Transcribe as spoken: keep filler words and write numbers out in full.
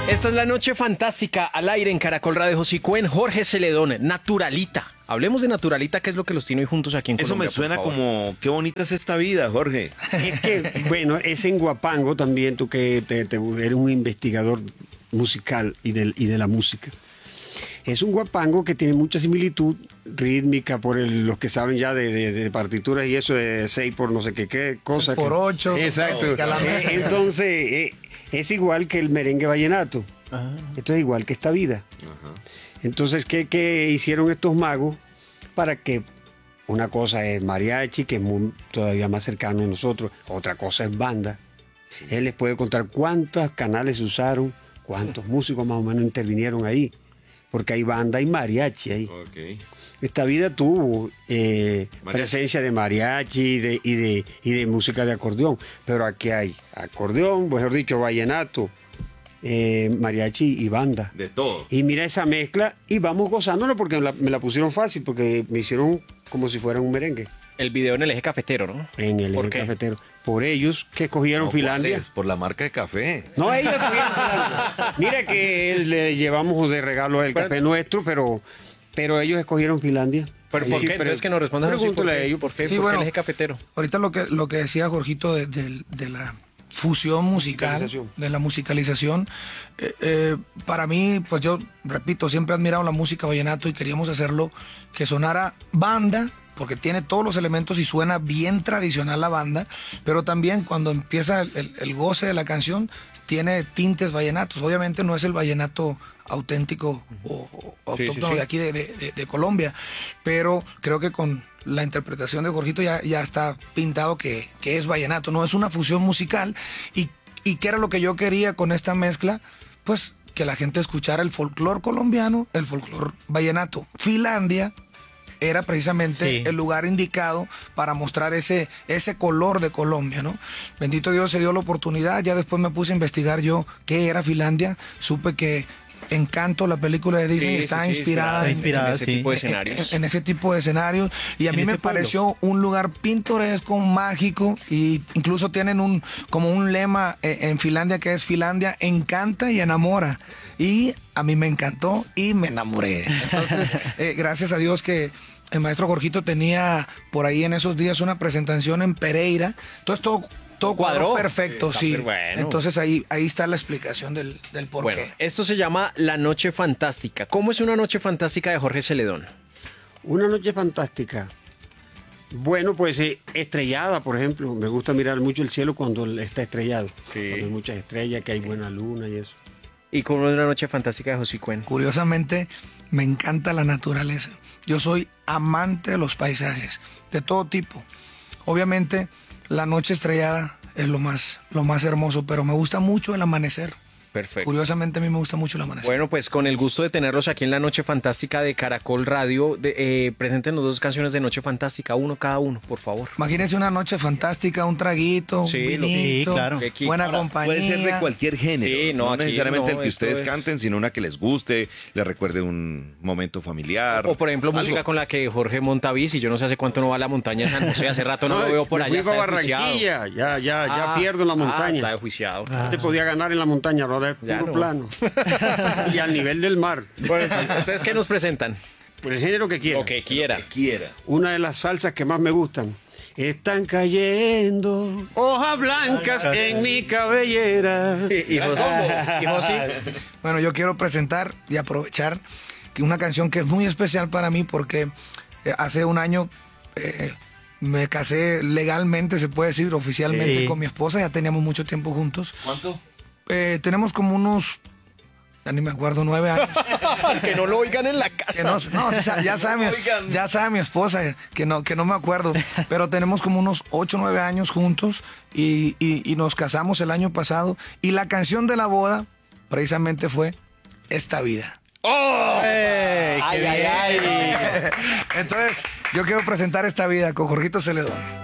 Esta es la noche fantástica al aire en Caracol Radio. José Cuen, Jorge Celedón, Naturalita. Hablemos de Naturalita, que es lo que los tiene hoy juntos aquí en Eso Colombia. Eso me suena como, qué bonita es esta vida, Jorge. Es que, bueno, es en Huapango también, tú que te, te, eres un investigador musical y de, y de la música. Es un guapango que tiene mucha similitud rítmica por el, los que saben ya de, de, de partituras y eso de seis por no sé qué, qué cosa. seis por ocho. Exacto. No, eh, entonces, eh, es igual que el merengue vallenato. Ajá. Esto es igual que esta vida. Ajá. Entonces, ¿qué, ¿qué hicieron estos magos para que una cosa es mariachi, que es muy, todavía más cercano a nosotros, otra cosa es banda? Sí. Él les puede contar cuántos canales usaron, cuántos músicos más o menos intervinieron ahí, porque hay banda y mariachi ahí. Okay. Esta vida tuvo eh, presencia de mariachi y de, y, de, y de música de acordeón, pero aquí hay acordeón, mejor dicho, vallenato, eh, mariachi y banda. De todo. Y mira esa mezcla y vamos gozándolo porque me la, me la pusieron fácil, porque me hicieron como si fuera un merengue. El video en el eje cafetero, ¿no? En el eje cafetero. Por ellos que escogieron no, Finlandia. Por la marca de café. No, ellos escogieron Finlandia. Mira que le llevamos de regalo el pero, café nuestro, pero, pero ellos escogieron Finlandia. ¿Pero sí, por qué? Pero, entonces que nos respondan así. Pregúntale a ellos. ¿Por qué? Sí, ¿Por bueno, qué el eje cafetero? Ahorita lo que, lo que decía Jorgito de, de, de la fusión musical, de la musicalización, eh, eh, para mí, pues yo repito, siempre he admirado la música vallenato y queríamos hacerlo que sonara banda, porque tiene todos los elementos y suena bien tradicional la banda, pero también cuando empieza el, el, el goce de la canción, tiene tintes vallenatos. Obviamente no es el vallenato auténtico o, o sí, autóctono sí, sí. de aquí de, de, de Colombia, pero creo que con la interpretación de Jorgito ya, ya está pintado que, que es vallenato, no es una fusión musical. Y, y ¿qué era lo que yo quería con esta mezcla? Pues que la gente escuchara el folclor colombiano, el folclor vallenato. Finlandia era precisamente sí. el lugar indicado para mostrar ese, ese color de Colombia, ¿no? Bendito Dios, se dio la oportunidad. Ya después me puse a investigar yo qué era Finlandia. Supe que Encanto, la película de Disney, sí, está, sí, inspirada sí, está inspirada en, en ese sí. tipo de escenarios. En, en ese tipo de escenarios. Y a mí me pueblo? pareció un lugar pintoresco, mágico, y incluso tienen un como un lema en Finlandia que es Finlandia encanta y enamora. Y a mí me encantó y me enamoré. Entonces, eh, gracias a Dios que el maestro Jorgito tenía por ahí en esos días una presentación en Pereira. Entonces todo... Todo cuadró perfecto, sí. sí. Bueno. Entonces ahí, ahí está la explicación del, del por bueno, qué. Esto se llama La Noche Fantástica. ¿Cómo es una noche fantástica de Jorge Celedón? Una noche fantástica. Bueno, pues eh, estrellada, por ejemplo. Me gusta mirar mucho el cielo cuando está estrellado. Sí. Cuando hay muchas estrellas, que hay buena luna y eso. ¿Y cómo es una noche fantástica de José Cuen? Curiosamente, me encanta la naturaleza. Yo soy amante de los paisajes, de todo tipo. Obviamente, la noche estrellada es lo más, lo más hermoso, pero me gusta mucho el amanecer. Perfecto. Curiosamente a mí me gusta mucho el amanecer. Bueno, pues con el gusto de tenerlos aquí en la Noche Fantástica de Caracol Radio, de, eh, preséntenos dos canciones de Noche Fantástica, uno cada uno, por favor. Imagínense una noche fantástica, un traguito, sí, un vinito, sí, claro. buena Ahora, compañía. Puede ser de cualquier género, sí, no, no aquí necesariamente no, el que ustedes es... canten, sino una que les guste, les recuerde un momento familiar. O, por ejemplo, ¿algo? Música con la que Jorge monta bici. Yo no sé hace cuánto no va a la montaña de San José, hace rato no, no lo veo por allá. Está Barranquilla, ya, ya, ya ah, pierdo en la montaña. Ah, está desjuiciado. Ah. Te podía ganar en la montaña, ahora es puro no. plano. Y al nivel del mar. Bueno, entonces, ¿qué nos presentan? Por el género que quiera. Lo que quiera. Lo que quiera. Una de las salsas que más me gustan. Están cayendo hojas blancas Ay, en mi cabellera. ¿Y, y, José? ¿Y José? Bueno, yo quiero presentar y aprovechar que una canción que es muy especial para mí porque hace un año eh, me casé legalmente, se puede decir, oficialmente sí. con mi esposa. Ya teníamos mucho tiempo juntos. ¿Cuánto? Eh, tenemos como unos, ya ni me acuerdo, nueve años. Que no lo oigan en la casa. No, no, ya, sabe mi, ya sabe mi esposa que no, que no me acuerdo. Pero tenemos como unos ocho, nueve años juntos y, y, y nos casamos el año pasado. Y la canción de la boda precisamente fue Esta Vida. ¡Oh! ¡Ey, ay, ay, ay! Entonces, yo quiero presentar Esta Vida con Jorgito Celedón.